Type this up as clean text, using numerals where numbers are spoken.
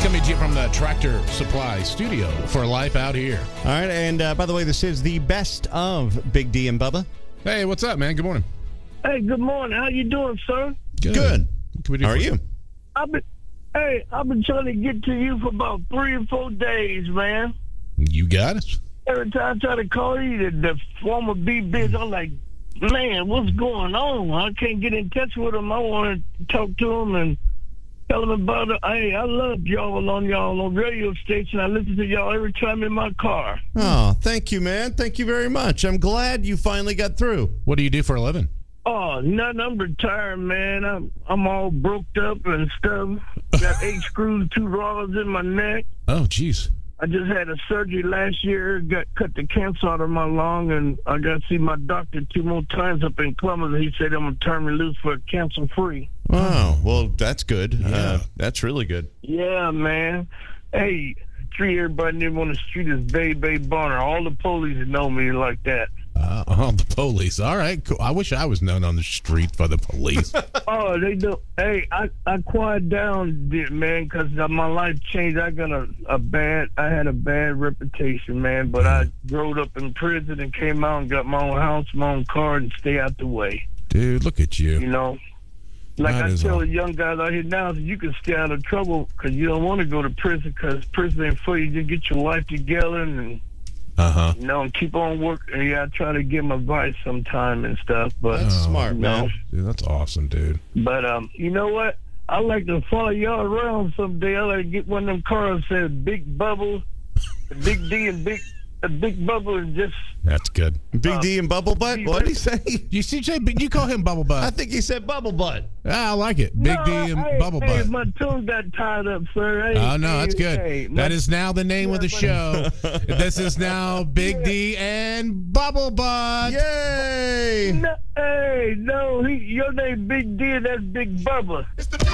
Coming to you from the Tractor Supply Studio for Life Out Here. All right, and by the way, this is the best of Big D and Bubba. Hey, what's up, man? Good morning. Hey, good morning. How you doing, sir? Good. What can we do How are for you? I've been trying to get to you for about 3 or 4 days, man. You got us. Every time I try to call you, the former B-Biz, I'm like, man, what's going on? I can't get in touch with him. I want to talk to him and tell him about it. Hey, I love y'all on radio station. I listen to y'all every time in my car. Oh, thank you, man. Thank you very much. I'm glad you finally got through. What do you do for a living? Oh, nothing. I'm retired, man. I'm all broke up and stuff. Got 8 screws, 2 rollers in my neck. Oh, jeez. I just had a surgery last year, cut the cancer out of my lung, and I got to see my doctor 2 more times up in Columbus. He said I'm going to turn me loose for cancer-free. Wow. Well, that's good. Yeah. That's really good. Yeah, man. Hey, treat everybody name on the street as Baby Bonner. All the police know me like that. The police. All right, cool. I wish I was known on the street by the police. Oh, they do. Hey, I quiet down, man, because my life changed. I got I had a bad reputation, man, but I growed up in prison and came out and got my own house, my own car, and stay out the way. Dude, look at you. You know? Like That I is tell all. the young guys out here now, you can stay out of trouble because you don't want to go to prison because prison ain't for you. Just get your life together and, you know, and keep on working. Yeah, I try to give them advice sometime and stuff. But That's smart, you know, man. Dude, that's awesome, dude. But you know what? I like to follow y'all around someday. I like to get one of them cars that says Big Bubble, Big D and Big Bubble is just... That's good. Big D and Bubble Butt? What did he say? You see, Jay, you call him Bubble Butt. I think he said Bubble Butt. I like it. Big D and Bubble Butt. My tongue got tied up, sir. Oh, no, that's good. That is now the name of the show. This is now Big D and Bubble Butt. Yay! No, your name Big D, that's Big Bubba.